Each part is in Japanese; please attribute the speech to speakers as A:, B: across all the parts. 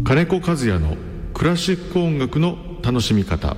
A: 金子和也のクラシック音楽の楽しみ方。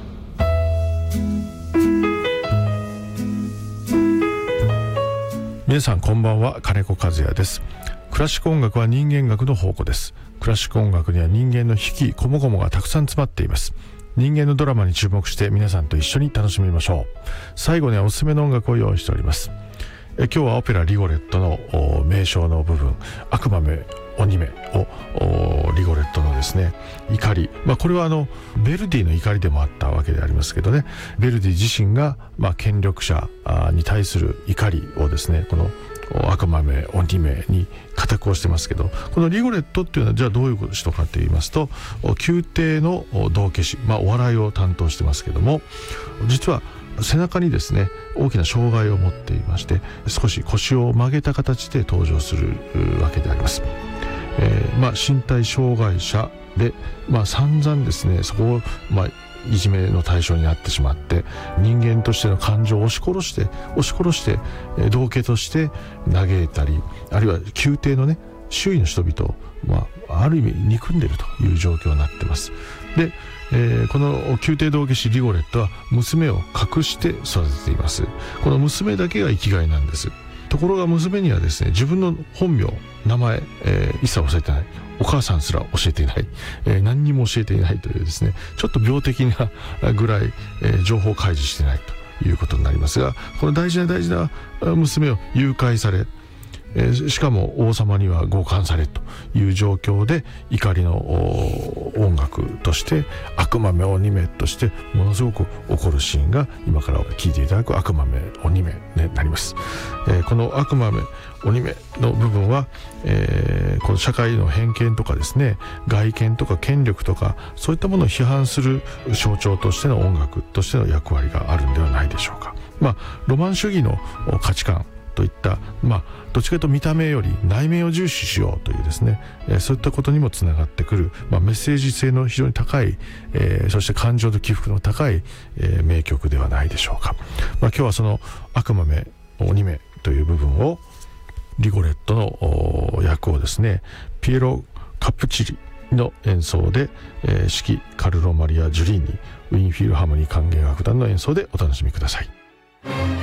A: 皆さんこんばんは、金子和也です。クラシック音楽は人間学の宝庫です。クラシック音楽には人間の引きこもごもがたくさん詰まっています。人間のドラマに注目して皆さんと一緒に楽しみましょう。最後にはおすすめの音楽を用意しております。今日はオペラリゴレットの名称の部分、悪魔め鬼めをリゴレットのですね怒り、これはベルディの怒りでもあったわけでありますけどね、ベルディ自身が権力者に対する怒りをですね、この悪魔め鬼めに固くをしてますけど、このリゴレットっていうのはじゃあどういう人かと言いますと、宮廷の道化師、お笑いを担当してますけども、実は背中にですね大きな障害を持っていまして、少し腰を曲げた形で登場するわけであります。身体障害者で、散々ですねそこを、いじめの対象になってしまって、人間としての感情を押し殺して道化として嘆いたり、あるいは宮廷のね周囲の人々を、ある意味憎んでいるという状況になっています。で、この宮廷道化師リゴレットは娘を隠して育てています。この娘だけが生きがいなんです。ところが娘にはですね、自分の本名、名前、一切教えてない、お母さんすら教えていない、何にも教えていないというですね、ちょっと病的なぐらい、情報開示してないということになりますが、この大事な娘を誘拐され、しかも王様には強姦されという状況で、怒りの音楽として悪魔め鬼めとしてものすごく起こるシーンが今から聴いていただく悪魔め鬼めになります。この悪魔め鬼めの部分は、この社会の偏見とかですね、外見とか権力とかそういったものを批判する象徴としての音楽としての役割があるんではないでしょうか。ロマン主義の価値観といった、どっちかというと見た目より内面を重視しようというですね、そういったことにもつながってくる、メッセージ性の非常に高い、そして感情と起伏の高い、名曲ではないでしょうか。今日はその悪魔め鬼めという部分を、リゴレットの役をですねピエロ・カプチリの演奏で、指揮カルロ・マリア・ジュリーニ、ウィーンフィルハーモニー管弦楽団の演奏でお楽しみください。